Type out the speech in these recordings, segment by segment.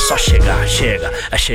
só chegar, chega.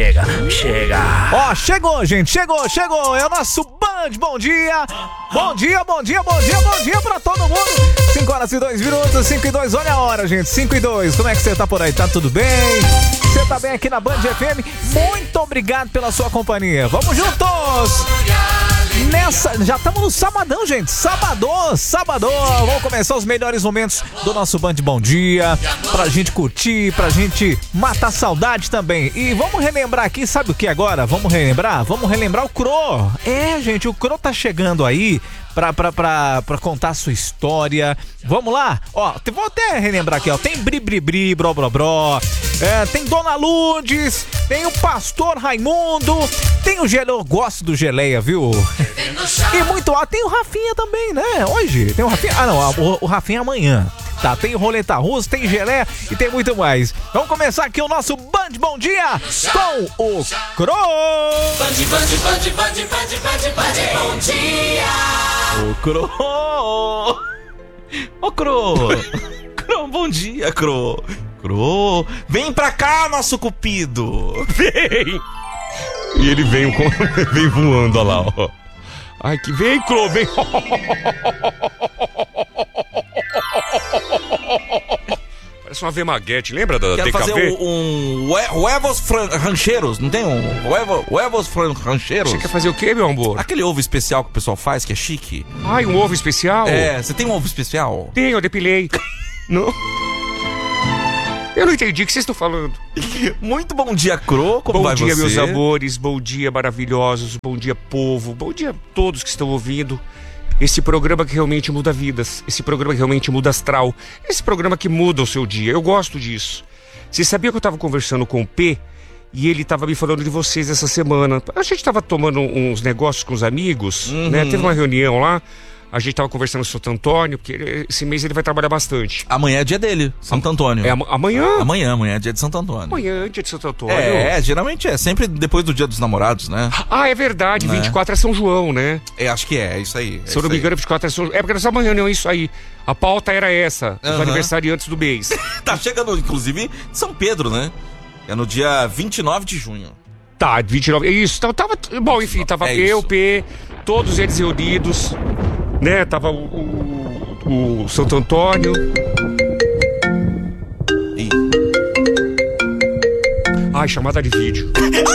Ó, chegou, gente, chegou. É o nosso Band Bom Dia. Bom dia pra todo mundo. 5 horas e 2 minutos, 5 e 2, olha a hora, gente, 5 e 2. Como é que você tá por aí? Tá tudo bem? Você tá bem aqui na Band FM? Muito obrigado pela sua companhia. Vamos juntos! Já estamos no sabadão, gente. Sabadão. Vamos começar os melhores momentos do nosso Band Bom Dia, pra gente curtir, pra gente matar saudade também. E vamos relembrar aqui, sabe o que agora? Vamos relembrar o Cro. É, gente, o Cro tá chegando aí pra contar a sua história. Vamos lá? Ó, vou até relembrar aqui, ó. Tem Bri, Bro, tem Dona Lourdes, tem o Pastor Raimundo, tem o Geleia, eu gosto do Geleia, viu? E muito, tem o Rafinha também, né? Hoje, tem o Rafinha, o Rafinha amanhã. Tá, tem Roleta Russa, tem Geleia e tem muito mais. Vamos começar aqui o nosso Band Bom Dia com o Cro. Band Bom Dia. O Cro. Ô, Cro. Cro, bom dia, Cro. Cro, vem pra cá, nosso cupido. Vem. E ele vem voando, olha lá, ó. Ai, que vem, Cro, vem. Parece uma Vemaguete, lembra da DKV? Quero fazer huevos rancheiros, não tem huevos rancheiros? Você quer fazer o quê, meu amor? Aquele ovo especial que o pessoal faz, que é chique. Ai, um ovo especial? É, você tem um ovo especial? Tenho, eu depilei. Não? Eu não entendi o que vocês estão falando. Muito bom dia, Cro, como vai você? Bom dia, meus amores, bom dia, maravilhosos, bom dia, povo, bom dia a todos que estão ouvindo. Esse programa que realmente muda vidas, esse programa que realmente muda astral, esse programa que muda o seu dia, eu gosto disso. Você sabia que eu estava conversando com o P e ele estava me falando de vocês essa semana? A gente estava tomando uns negócios com os amigos, né? Teve uma reunião lá, a gente estava conversando com o Santo Antônio, porque esse mês ele vai trabalhar bastante. Amanhã é dia dele, Santo Antônio. É amanhã? Amanhã é dia de Santo Antônio. Amanhã é dia de Santo Antônio. Geralmente é sempre depois do dia dos namorados, né? Ah, é verdade, 24 é São João, né? Acho que é isso aí. Se eu não me engano, 24 é São João. É porque nós amanhã não é isso aí. A pauta era essa, os aniversariantes do mês. Tá chegando, inclusive, São Pedro, né? É no dia 29 de junho. Tá, 29. Isso, então tava. Bom, enfim, tava eu, P, todos eles reunidos, né? Tava o Santo Antônio. Ai, chamada de vídeo.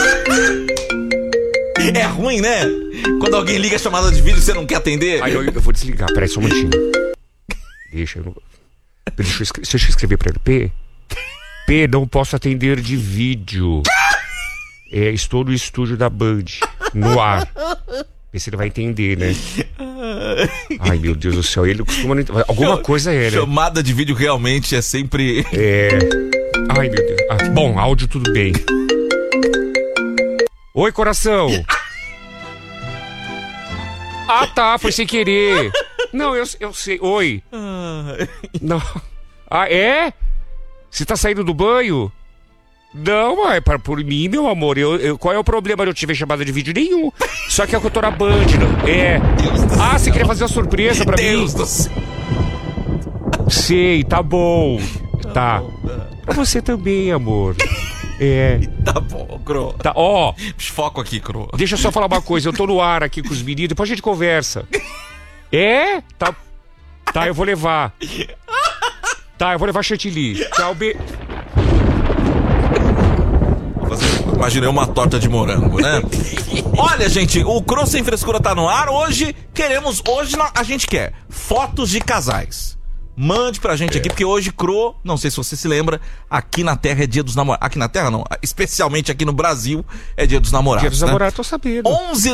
É ruim, né? Quando alguém liga a chamada de vídeo e você não quer atender. Ai, eu vou desligar, peraí só um momentinho. Deixa eu escrever pra ele. P, não posso atender de vídeo. Estou no estúdio da Band, no ar. Vê se ele vai entender, né? Ai, meu Deus do céu, ele costuma... Alguma coisa é, né? Chamada de vídeo realmente é sempre... Ai, meu Deus. Bom, áudio tudo bem. Oi, coração. Ah, tá, foi sem querer. Não, eu sei. Oi. Não. Ah, é? Você tá saindo do banho? Não, é por mim, meu amor. Qual é o problema de eu te ver chamada de vídeo? Nenhum. Só que é que eu tô na Band, não? É. Você queria fazer uma surpresa pra mim? Deus do céu. Sei, tá bom. Tá. Pra você também, amor. Tá bom, Cro. Tá, ó. Foco aqui, Cro. Deixa eu só falar uma coisa. Eu tô no ar aqui com os meninos. Depois a gente conversa. Tá, eu vou levar. Tá, eu vou levar chantilly. Tchau, Imaginei uma torta de morango, né? Olha, gente, o Cro Sem Frescura tá no ar. Hoje a gente quer fotos de casais. Mande pra gente aqui, porque hoje, Cro, não sei se você se lembra, aqui na Terra é dia dos namorados. Aqui na Terra não, especialmente aqui no Brasil é dia dos namorados. Dia dos namorados, tô sabendo.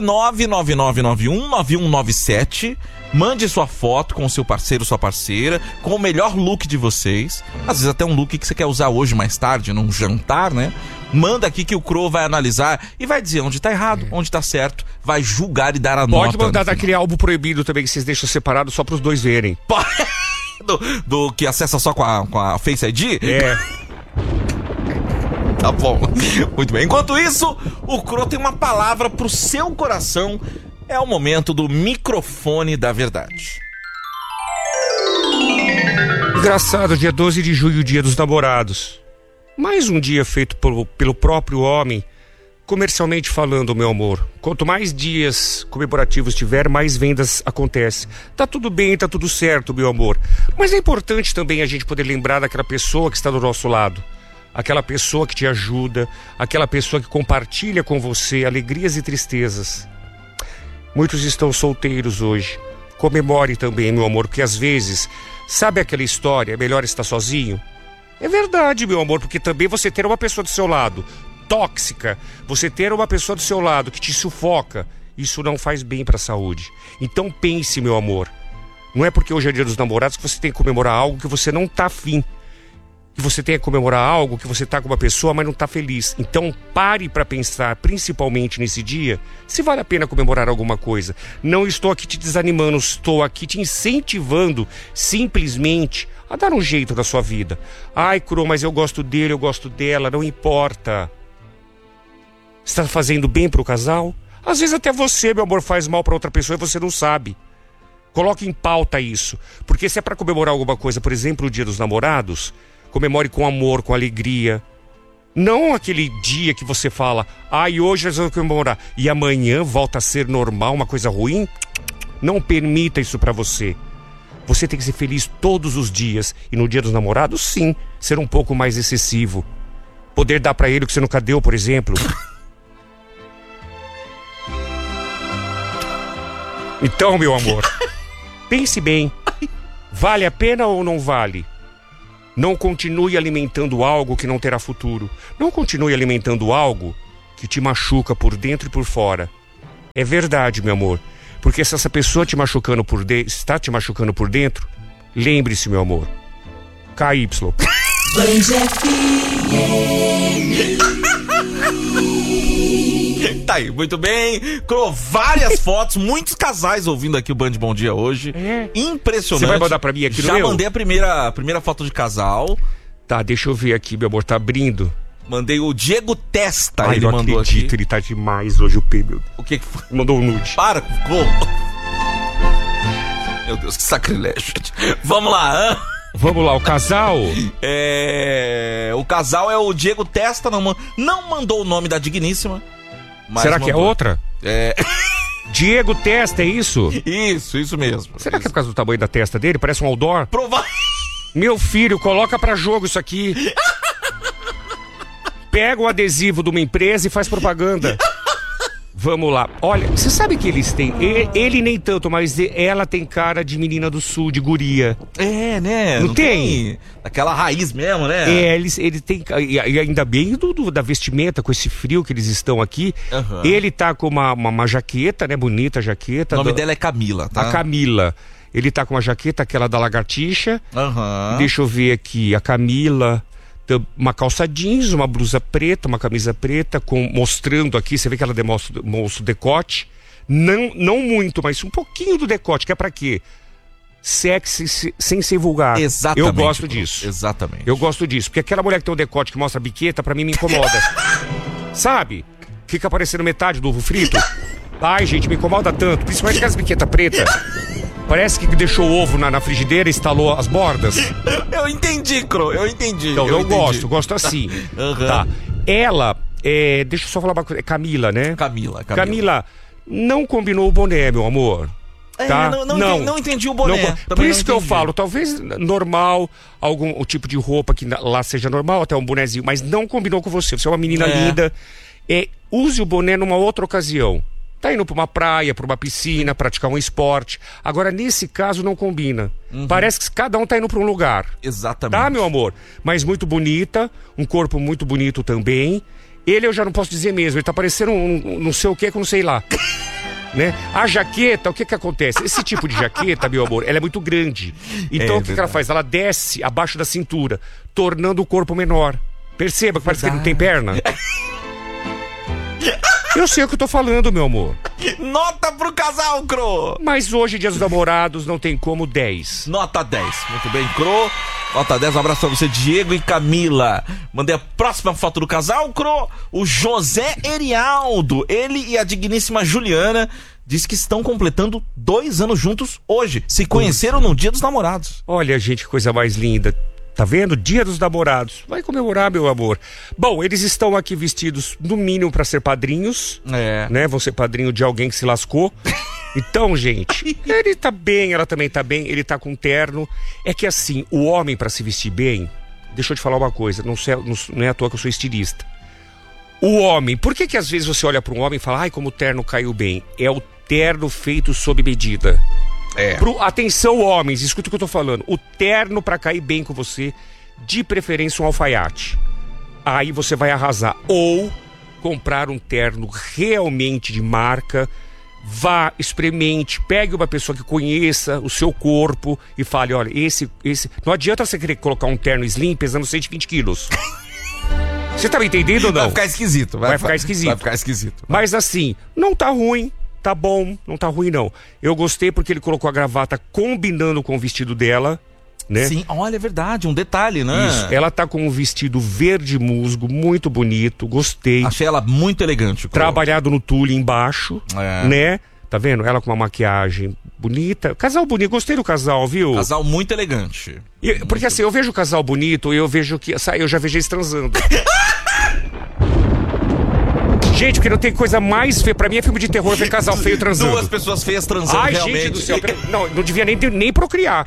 11999919197. Mande sua foto com o seu parceiro, sua parceira, com o melhor look de vocês. Às vezes até um look que você quer usar hoje mais tarde, num jantar, né? Manda aqui que o Cro vai analisar e vai dizer onde tá errado, onde tá certo, vai julgar e dar a nota. Pode mandar daquele álbum proibido também que vocês deixam separado só pros dois verem. Do que acessa só com a Face ID? Tá bom. Muito bem. Enquanto isso, o Cro tem uma palavra pro seu coração. É o momento do microfone da verdade. Engraçado, dia 12 de junho, dia dos namorados. Mais um dia feito pelo próprio homem. Comercialmente falando, meu amor, quanto mais dias comemorativos tiver, mais vendas acontecem. Tá tudo bem, tá tudo certo, meu amor. Mas é importante também a gente poder lembrar daquela pessoa que está do nosso lado. Aquela pessoa que te ajuda, aquela pessoa que compartilha com você alegrias e tristezas. Muitos estão solteiros hoje. Comemore também, meu amor, porque às vezes, sabe aquela história, é melhor estar sozinho? É verdade, meu amor, porque também você ter uma pessoa do seu lado tóxica, você ter uma pessoa do seu lado que te sufoca, isso não faz bem para a saúde. Então pense, meu amor, não é porque hoje é dia dos namorados que você tem que comemorar algo que você não tá afim, que você tem que comemorar algo que você tá com uma pessoa, mas não tá feliz. Então pare para pensar, principalmente nesse dia, se vale a pena comemorar alguma coisa. Não estou aqui te desanimando, estou aqui te incentivando simplesmente a dar um jeito na sua vida. Ai, Cro, mas eu gosto dele, eu gosto dela, não importa. Está fazendo bem para o casal? Às vezes até você, meu amor, faz mal para outra pessoa e você não sabe. Coloque em pauta isso. Porque se é para comemorar alguma coisa, por exemplo, o Dia dos Namorados, comemore com amor, com alegria. Não aquele dia que você fala, hoje nós vamos comemorar, e amanhã volta a ser normal, uma coisa ruim. Não permita isso para você. Você tem que ser feliz todos os dias. E no Dia dos Namorados, sim, ser um pouco mais excessivo. Poder dar para ele o que você nunca deu, por exemplo. Então, meu amor, pense bem. Vale a pena ou não vale? Não continue alimentando algo que não terá futuro. Não continue alimentando algo que te machuca por dentro e por fora. É verdade, meu amor. Porque se essa pessoa te machucando está te machucando por dentro, lembre-se, meu amor. KY. Tá aí, muito bem. Cro, várias fotos, muitos casais ouvindo aqui o Band Bom Dia hoje. Impressionante. Você vai mandar pra mim aqui no Já meu? mandei a primeira foto de casal. Tá, deixa eu ver aqui, meu amor, tá abrindo. Mandei o Diego Testa, Ai, ele não mandou acredito, aqui. ele tá demais hoje, o P, meu Deus. O que foi? Mandou um nude. Para, Cro. Meu Deus, que sacrilégio, gente. Vamos lá, Vamos lá, o casal? O casal é o Diego Testa, não mandou o nome da digníssima. Mas será que é outra? Diego Testa, é isso? Isso mesmo. Será que é por causa do tamanho da testa dele? Parece um outdoor? Meu filho, coloca pra jogo isso aqui. Pega o adesivo de uma empresa e faz propaganda. Vamos lá. Olha, você sabe que eles têm... Ele nem tanto, mas ela tem cara de menina do sul, de guria. É, né? Não tem? Daquela raiz mesmo, né? Eles têm... E ainda bem da vestimenta, com esse frio que eles estão aqui. Uhum. Ele tá com uma jaqueta, né? Bonita jaqueta. O nome dela é Camila, tá? A Camila. Ele tá com uma jaqueta, aquela da lagartixa. Uhum. Deixa eu ver aqui. A Camila... Uma calça jeans, uma blusa preta, uma camisa preta, mostrando aqui, você vê que ela demonstra o decote. Não muito, mas um pouquinho do decote, que é pra quê? Sexy sem ser vulgar. Exatamente. Eu gosto disso. Exatamente. Eu gosto disso, porque aquela mulher que tem um decote que mostra a biqueta, pra mim me incomoda. Sabe? Fica aparecendo metade do ovo frito. Ai, gente, me incomoda tanto, principalmente com as biquetas pretas. Parece que deixou o ovo na frigideira e instalou as bordas. Eu entendi, Cro, eu entendi. Então, eu gosto assim. Uhum. Tá. Ela, deixa eu só falar uma coisa. Camila, né? Camila, não combinou o boné, meu amor. Tá? Não entendi o boné. Por isso que eu falo, talvez normal, algum tipo de roupa que lá seja normal, até um bonezinho, mas não combinou com você. Você é uma menina linda. Use o boné numa outra ocasião. Tá indo pra uma praia, pra uma piscina, praticar um esporte. Agora, nesse caso, não combina. Parece que cada um tá indo pra um lugar. Exatamente. Tá, meu amor? Mas muito bonita, um corpo muito bonito também. Ele eu já não posso dizer mesmo, ele tá parecendo um não sei o que, com não sei lá. Né? A jaqueta, o que acontece? Esse tipo de jaqueta, meu amor, ela é muito grande. Então o que ela faz? Ela desce abaixo da cintura, tornando o corpo menor. Perceba que parece que ele não tem perna. Eu sei o que eu tô falando, meu amor. Nota pro casal, Cro. Mas hoje, Dia dos Namorados, não tem como 10. Nota 10. Muito bem, Cro. Nota 10, um abraço pra você, Diego e Camila. Mandei a próxima foto do casal, Cro. O José Erialdo, ele e a digníssima Juliana, diz que estão completando 2 anos juntos hoje. Se conheceram no Dia dos Namorados. Olha, gente, que coisa mais linda. Tá vendo? Dia dos Namorados. Vai comemorar, meu amor. Bom, eles estão aqui vestidos, no mínimo, pra ser padrinhos. Né? Vão ser padrinho de alguém que se lascou. Então, gente, ele tá bem, ela também tá bem, ele tá com terno. É que assim, o homem pra se vestir bem... Deixa eu te falar uma coisa, não é à toa que eu sou estilista. O homem, por que às vezes você olha pra um homem e fala, ai, como o terno caiu bem? É o terno feito sob medida. Atenção, homens, escuta o que eu tô falando. O terno pra cair bem com você, de preferência um alfaiate. Aí você vai arrasar. Ou comprar um terno realmente de marca. Vá, experimente, pegue uma pessoa que conheça o seu corpo e fale, olha, esse... Não adianta você querer colocar um terno slim pesando 120 quilos. Você tá me entendendo ou não? Vai ficar esquisito. Vai ficar esquisito. Mas assim, não tá ruim, tá bom, não tá ruim não. Eu gostei porque ele colocou a gravata combinando com o vestido dela, né? Sim, olha, é verdade, um detalhe, né? Isso, ela tá com um vestido verde musgo, muito bonito, gostei. Achei ela muito elegante. Trabalhado no tule embaixo, né? Tá vendo? Ela com uma maquiagem bonita. Casal bonito, gostei do casal, viu? Casal muito elegante. Porque assim, eu vejo o casal bonito e eu vejo que... Eu já vejo eles transando. Gente, porque não tem coisa mais feia. Pra mim é filme de terror ver casal feio transando. Duas pessoas feias transando, ai, realmente. Gente do céu. Não devia nem procriar.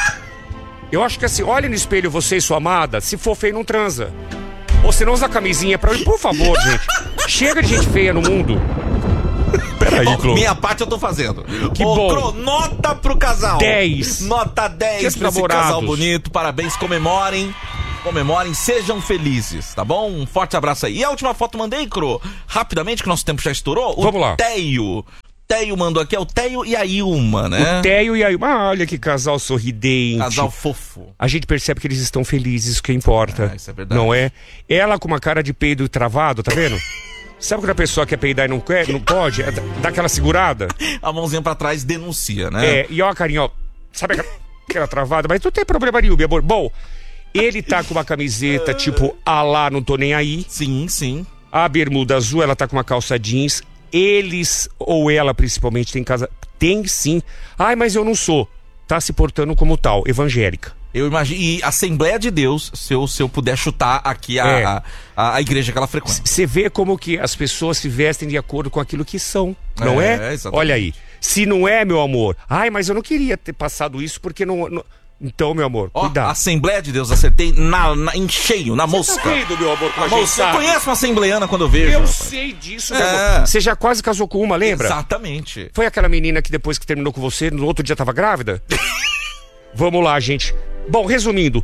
Eu acho que assim, olha no espelho você e sua amada, se for feio não transa. Ou se não usa camisinha pra... Por favor, gente. Chega de gente feia no mundo. Peraí, Clô. Minha parte eu tô fazendo. Que bom. Clô, nota pro casal. 10. Nota 10 pra esse casal bonito. Parabéns, comemorem, sejam felizes, tá bom? Um forte abraço aí. E a última foto mandei, Cro, rapidamente, que nosso tempo já estourou. Vamos lá. Teio mandou aqui, é o Teio e a Ilma, né? O Teio e a Ilma. Olha que casal sorridente. Casal fofo. A gente percebe que eles estão felizes, o que importa. Isso é verdade. Não é? Ela com uma cara de peido travado, tá vendo? Sabe quando a pessoa quer peidar e não quer, não pode? Dá aquela segurada? A mãozinha pra trás denuncia, né? E ó a carinha, ó. Sabe aquela travada? Mas não tem problema nenhum, meu amor. Bom, ele tá com uma camiseta tipo, lá, não tô nem aí. Sim. A bermuda azul, ela tá com uma calça jeans. Eles, ou ela principalmente, tem sim. Ai, mas eu não sou. Tá se portando como tal, evangélica. Eu imagino. E Assembleia de Deus, se eu puder chutar aqui a igreja que ela frequenta. Você vê como que as pessoas se vestem de acordo com aquilo que são, não é? Exatamente. Olha aí. Se não é, meu amor, ai, mas eu não queria ter passado isso porque não... Então, meu amor, cuidado. Assembleia de Deus, acertei em cheio, na mosca. Tá rindo, meu amor, com a gente, eu conheço uma assembleiana quando eu vejo. Eu sei disso, meu amor. Você já quase casou com uma, lembra? Exatamente. Foi aquela menina que depois que terminou com você, no outro dia tava grávida? Vamos lá, gente. Bom, resumindo,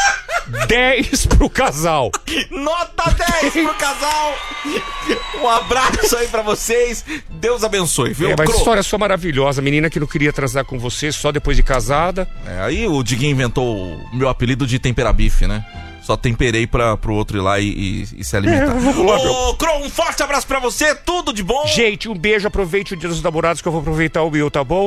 10 pro casal. Nota 10 pro casal. Um abraço aí pra vocês. Deus abençoe, viu? Mas a história é só maravilhosa. Menina que não queria transar com você só depois de casada. Aí o Diguinho inventou o meu apelido de temperabife, né? Só temperei pro outro ir lá e se alimentar. Ô, Cro, um forte abraço pra você. Tudo de bom. Gente, um beijo. Aproveite o Dia dos Namorados que eu vou aproveitar o meu, tá bom?